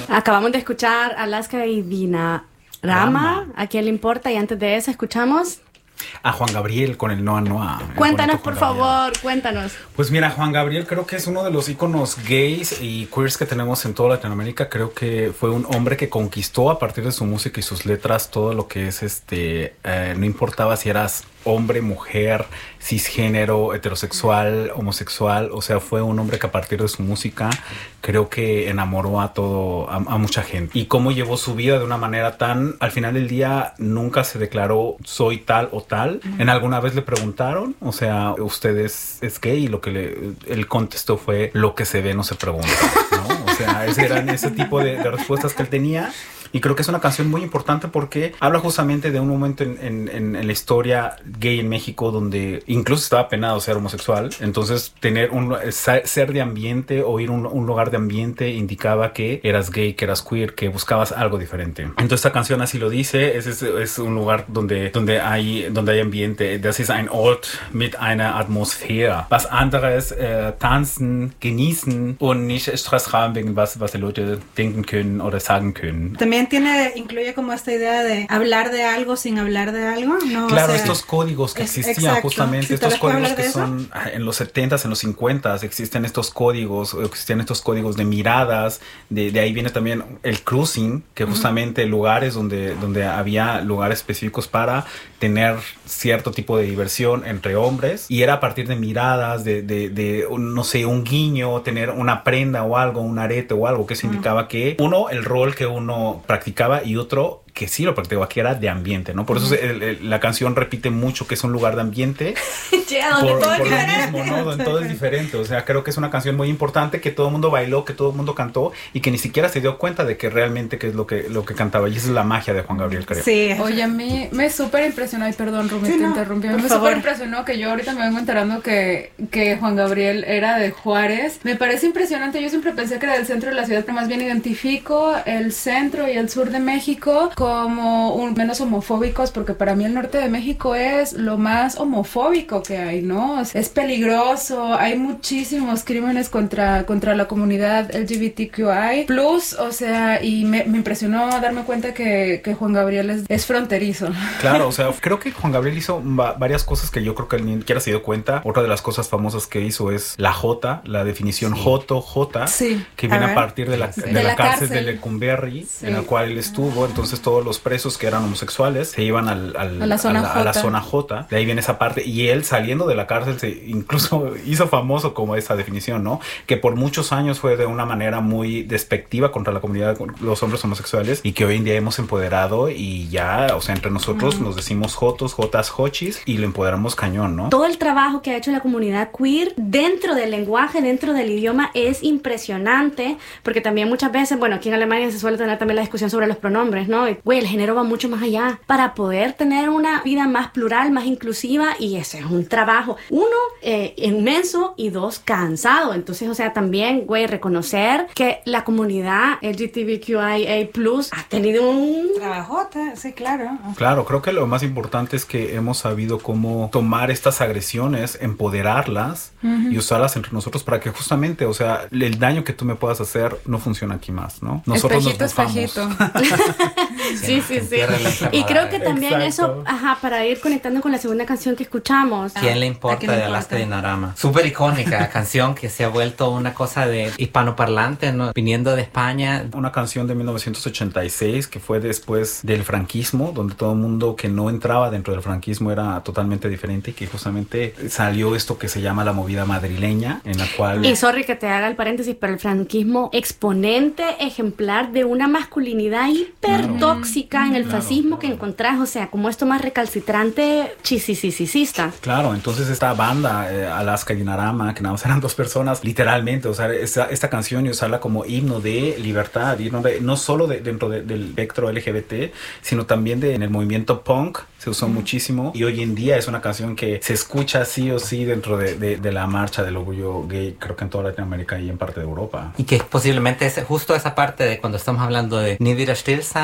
Acabamos de escuchar Alaska y Dinarama, ¿a quién le importa? Y antes de eso escuchamos a Juan Gabriel con el Noa Noa. Cuéntanos, por favor, cuéntanos. Pues mira, Juan Gabriel creo que es uno de los íconos gays y queers que tenemos en toda Latinoamérica. Creo que fue un hombre que conquistó a partir de su música y sus letras todo lo que es no importaba si eras hombre, mujer, cisgénero, heterosexual, homosexual. O sea, fue un hombre que a partir de su música creo que enamoró a mucha gente. Y cómo llevó su vida de una manera tan... Al final del día nunca se declaró soy tal o tal. En alguna vez le preguntaron, o sea, ¿usted es gay? Y lo que él contestó fue, lo que se ve no se pregunta, ¿no? O sea, eran ese tipo de respuestas que él tenía. Y creo que es una canción muy importante porque habla justamente de un momento en la historia gay en México donde incluso estaba penado ser homosexual. Entonces, ser de ambiente o ir a un lugar de ambiente indicaba que eras gay, que eras queer, que buscabas algo diferente. Entonces, esta canción así lo dice. Es un lugar donde hay ambiente. Das ist ein Ort mit einer Atmosphäre. Was anderes tanzen, genießen und nicht Stress haben wegen was die Leute denken können oder sagen können. También incluye como esta idea de hablar de algo sin hablar de algo, ¿no? Claro, o sea, estos códigos que existían exacto. justamente, ¿Sí, estos códigos que son en los 70s, en los 50s, existían estos códigos de miradas, de ahí viene también el cruising, que justamente lugares donde había lugares específicos para tener cierto tipo de diversión entre hombres, y era a partir de miradas, de no sé, un guiño, tener una prenda o algo, un arete o algo, que eso indicaba que uno, el rol que uno practicaba, y otro que sí lo practicaba, que era de ambiente, ¿no? Por eso la canción repite mucho que es un lugar de ambiente. por lo mismo, ¿no? Donde todo es diferente. O sea, creo que es una canción muy importante que todo el mundo bailó, que todo el mundo cantó y que ni siquiera se dio cuenta de que realmente qué es lo que cantaba. Y esa es la magia de Juan Gabriel, creo. Sí. Oye, a mí me súper impresionó, ay, perdón, Rumi, te interrumpí. Me súper impresionó que yo ahorita me vengo enterando que Juan Gabriel era de Juárez. Me parece impresionante. Yo siempre pensé que era del centro de la ciudad, pero más bien identifico el centro y el sur de México como menos homofóbicos, porque para mí el norte de México es lo más homofóbico que hay, ¿no? Es peligroso, hay muchísimos crímenes contra la comunidad LGBTQI+, o sea, y me impresionó darme cuenta que Juan Gabriel es fronterizo. Claro, o sea, creo que Juan Gabriel hizo varias cosas que yo creo que él ni siquiera se dio cuenta. Otra de las cosas famosas que hizo es la J, la definición J, que viene a partir de la cárcel de Lecumberri, en la cual él estuvo. Entonces todos los presos que eran homosexuales se iban a la zona J. De ahí viene esa parte. Y él, saliendo de la cárcel, se incluso hizo famoso como esa definición, ¿no? Que por muchos años fue de una manera muy despectiva contra la comunidad de los hombres homosexuales, y que hoy en día hemos empoderado y ya, o sea, entre nosotros nos decimos jotos, jotas, jochis, y lo empoderamos cañón, ¿no? Todo el trabajo que ha hecho la comunidad queer dentro del lenguaje, dentro del idioma, es impresionante, porque también muchas veces, bueno, aquí en Alemania se suele tener también la discusión sobre los pronombres, ¿no? Güey, el género va mucho más allá para poder tener una vida más plural, más inclusiva, y ese es un trabajo, uno, inmenso, y dos, cansado. Entonces, o sea, también, güey, reconocer que la comunidad LGBTQIA+ ha tenido un trabajote, sí, claro. Claro, creo que lo más importante es que hemos sabido cómo tomar estas agresiones, empoderarlas y usarlas entre nosotros para que justamente, o sea, el daño que tú me puedas hacer no funciona aquí más, ¿no? Nosotros espejito. Sí. Y creo que también eso, para ir conectando con la segunda canción que escuchamos. ¿Quién le importa de Alaska y Dinarama? Súper icónica canción que se ha vuelto una cosa de hispanoparlante, ¿no? Viniendo de España. Una canción de 1986 que fue después del franquismo, donde todo el mundo que no entraba dentro del franquismo era totalmente diferente, y que justamente salió esto que se llama la movida madrileña, en la cual... Y sorry que te haga el paréntesis, pero el franquismo, exponente ejemplar de una masculinidad hipertóxica en el fascismo que encontrás, o sea, como esto más recalcitrante, chisisisista. Claro, entonces esta banda, Alaska y Dinarama, que nada más eran dos personas, literalmente, o sea, esta canción y usarla como himno de libertad, himno de, no solo dentro del espectro LGBT, sino también en el movimiento punk, se usó muchísimo, y hoy en día es una canción que se escucha sí o sí dentro de la marcha del orgullo gay, creo que en toda Latinoamérica y en parte de Europa. Y que posiblemente es justo esa parte de cuando estamos hablando de Nie wieder still sein, de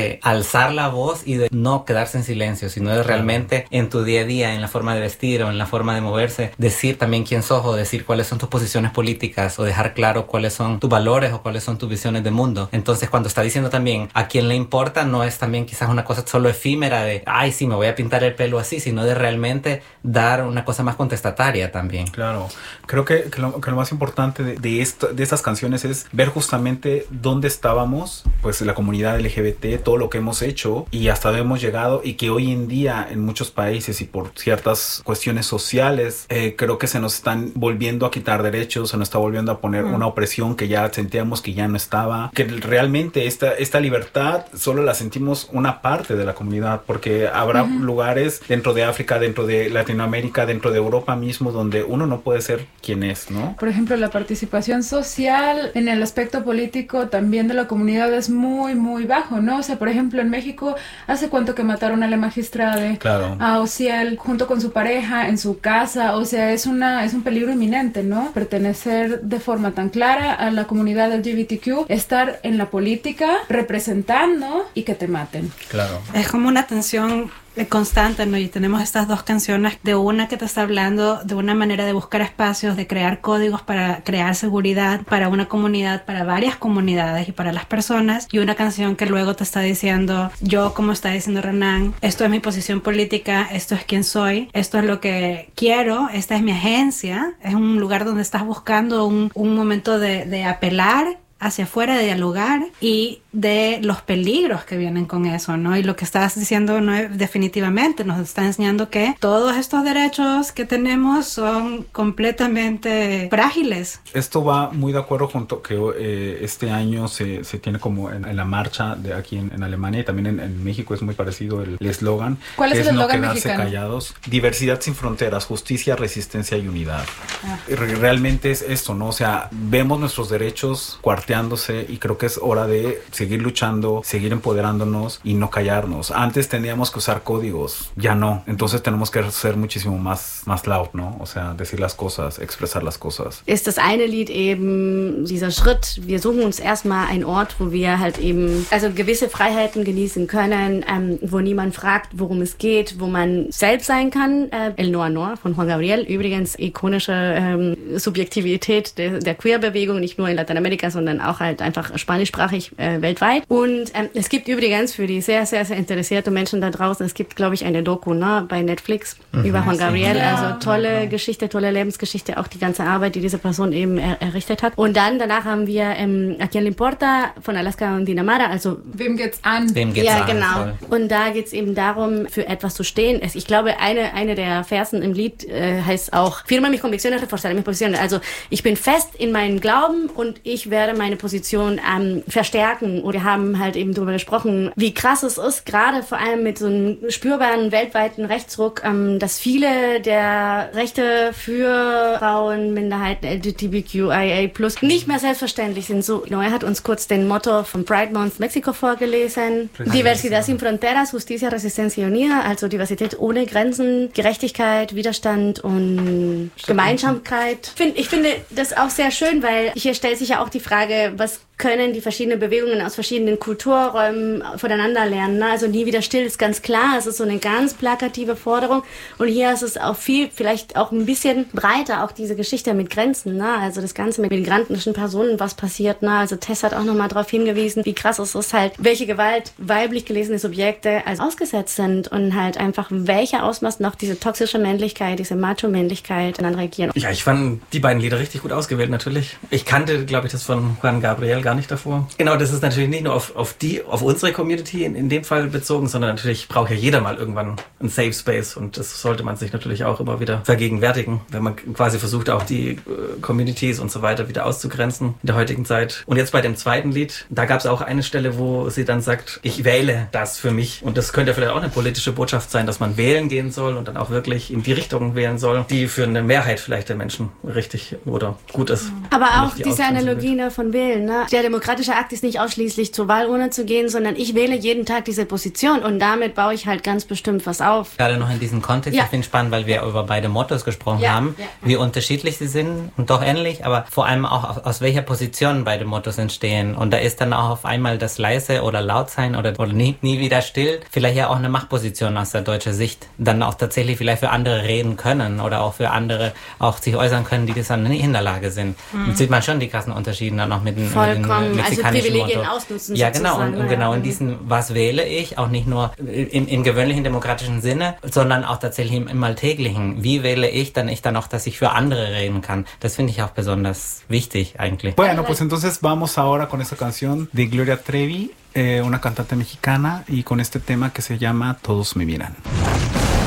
de alzar la voz y de no quedarse en silencio, sino de realmente en tu día a día, en la forma de vestir o en la forma de moverse, decir también quién sos o decir cuáles son tus posiciones políticas o dejar claro cuáles son tus valores o cuáles son tus visiones de mundo. Entonces, cuando está diciendo también a quién le importa, no es también quizás una cosa solo efímera de, ay, sí, me voy a pintar el pelo así, sino de realmente dar una cosa más contestataria también. Claro, creo que lo más importante de estas canciones es ver justamente dónde estábamos, pues la comunidad LGBT, todo lo que hemos hecho y hasta dónde hemos llegado, y que hoy en día en muchos países y por ciertas cuestiones sociales creo que se nos están volviendo a quitar derechos, se nos está volviendo a poner una opresión que ya sentíamos que ya no estaba, que realmente esta libertad solo la sentimos una parte de la comunidad, porque habrá lugares dentro de África, dentro de Latinoamérica, dentro de Europa mismo, donde uno no puede ser quien es, ¿no? Por ejemplo, la participación social en el aspecto político también de la comunidad es muy, muy bajo, ¿no? O sea, por ejemplo, en México, ¿hace cuánto que mataron a la magistrada a Ociel junto con su pareja en su casa? O sea, es un peligro inminente, ¿no? Pertenecer de forma tan clara a la comunidad LGBTQ, estar en la política representando y que te maten. Claro. Es como una tensión constante, ¿no? Y tenemos estas dos canciones, de una que te está hablando de una manera de buscar espacios, de crear códigos para crear seguridad para una comunidad, para varias comunidades y para las personas, y una canción que luego te está diciendo, yo, como está diciendo Renan, esto es mi posición política, esto es quién soy, esto es lo que quiero, esta es mi agencia. Es un lugar donde estás buscando un momento de apelar hacia afuera, de dialogar y de los peligros que vienen con eso, ¿no? Y lo que estás diciendo, ¿no? Definitivamente nos está enseñando que todos estos derechos que tenemos son completamente frágiles. Esto va muy de acuerdo junto que este año se tiene como en la marcha de aquí en Alemania, y también en México es muy parecido el eslogan. ¿Cuál es el eslogan no quedarse mexicano? Callados. Diversidad sin fronteras, justicia, resistencia y unidad. Realmente es esto, ¿no? O sea, vemos nuestros derechos cuarteándose y creo que es hora de seguir luchando, seguir empoderándonos y no callarnos. Antes teníamos que usar códigos, ya no. Entonces tenemos que ser muchísimo más loud, ¿no? O sea, decir las cosas, expresar las cosas. Ist das eine Lied eben dieser Schritt, wir suchen uns erstmal einen Ort, wo wir halt eben also gewisse Freiheiten genießen können, wo niemand fragt, worum es geht, wo man selbst sein kann. El Noa Noa von Juan Gabriel, übrigens ikonische Subjektivität der Queer-Bewegung, nicht nur in Lateinamerika, sondern auch halt einfach spanischsprachig weltweit. Und es gibt übrigens für die sehr, sehr, sehr interessierte Menschen da draußen, es gibt, glaube ich, eine Doku, ne, bei Netflix über Juan Gabriel. Also tolle Geschichte, tolle Lebensgeschichte, auch die ganze Arbeit, die diese Person eben errichtet hat. Und dann, danach haben wir A Quien Le Importa von Alaska und Dinamara, also Wem geht's an? Wem geht's ja, an? genau. Voll. Und da geht's eben darum, für etwas zu stehen. Ich glaube, eine der Versen im Lied heißt auch, firme mis convicciones, reforzaré mis posiciones. Also ich bin fest in meinem Glauben und ich werde meine Position verstärken. Und wir haben halt eben darüber gesprochen, wie krass es ist, gerade vor allem mit so einem spürbaren weltweiten Rechtsruck, dass viele der Rechte für Frauen, Minderheiten, LGBTQIA+ nicht mehr selbstverständlich sind. So, er hat uns kurz den Motto von Pride Month Mexiko vorgelesen. Diversidad sin fronteras, justicia, resistencia y unida, also Diversität ohne Grenzen, Gerechtigkeit, Widerstand und Gemeinsamkeit. Ich finde das auch sehr schön, weil hier stellt sich ja auch die Frage, was können die verschiedenen Bewegungen aus verschiedenen Kulturräumen voneinander lernen. Ne? Also nie wieder still ist ganz klar. Es ist so eine ganz plakative Forderung. Und hier ist es auch viel, vielleicht auch ein bisschen breiter, auch diese Geschichte mit Grenzen. Ne? Also das Ganze mit migrantischen Personen, was passiert. Ne? Also Tess hat auch nochmal darauf hingewiesen, wie krass es ist halt, welche Gewalt weiblich gelesene Subjekte also ausgesetzt sind und halt einfach welcher Ausmaß noch diese toxische Männlichkeit, diese Macho-Männlichkeit dann reagieren. Ja, ich fand die beiden Lieder richtig gut ausgewählt natürlich. Ich kannte, glaube ich, das von Juan Gabriel gar nicht davor. Genau, das ist natürlich nicht nur auf unsere Community in dem Fall bezogen, sondern natürlich braucht ja jeder mal irgendwann einen Safe Space, und das sollte man sich natürlich auch immer wieder vergegenwärtigen, wenn man quasi versucht, auch die Communities und so weiter wieder auszugrenzen in der heutigen Zeit. Und jetzt bei dem zweiten Lied, da gab es auch eine Stelle, wo sie dann sagt, ich wähle das für mich, und das könnte vielleicht auch eine politische Botschaft sein, dass man wählen gehen soll und dann auch wirklich in die Richtung wählen soll, die für eine Mehrheit vielleicht der Menschen richtig oder gut ist. Aber auch diese Analogie von will. Ne? Der demokratische Akt ist nicht ausschließlich zur Wahlurne zu gehen, sondern ich wähle jeden Tag diese Position und damit baue ich halt ganz bestimmt was auf. Gerade noch in diesem Kontext, ich finde es spannend, weil wir über beide Mottos gesprochen haben, wie unterschiedlich sie sind und doch ähnlich, aber vor allem auch aus welcher Position beide Mottos entstehen. Und da ist dann auch auf einmal das leise oder laut sein oder nie wieder still, vielleicht ja auch eine Machtposition aus der deutschen Sicht, dann auch tatsächlich vielleicht für andere reden können oder auch für andere auch sich äußern können, die das dann nicht in der Lage sind. Jetzt sieht man schon die krassen Unterschiede dann auch mit dem mexikanischen also Privilegien Motto. Ausnutzen. Ja, genau. Und genau in diesen, was wähle ich, auch nicht nur im gewöhnlichen demokratischen Sinne, sondern auch tatsächlich im Alltäglichen. Wie wähle ich dann auch, dass ich für andere reden kann? Das finde ich auch besonders wichtig eigentlich. Bueno, pues entonces vamos ahora con esta canción de Gloria Trevi, una cantante mexicana, y con este tema que se llama Todos me miran.